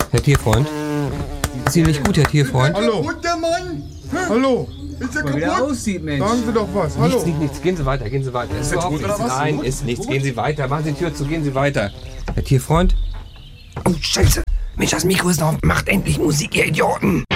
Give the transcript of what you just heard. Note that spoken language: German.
Herr Tierfreund. Ist Ihnen nicht gut, Herr Tierfreund? Hallo. Und der Mann? Hallo. Ist der Wie der kaputt? aussieht, Mensch. Sagen Sie doch was. Hallo. Nichts. Gehen Sie weiter, gehen Sie weiter. Ist überhaupt tot oder nichts. was? Nein, Tot? ist nichts. Tot? Gehen Sie weiter. Machen Sie die Tür zu, gehen Sie weiter. Herr Tierfreund? Oh, Scheiße. Mensch, das Mikro ist noch. Macht endlich Musik, ihr Idioten.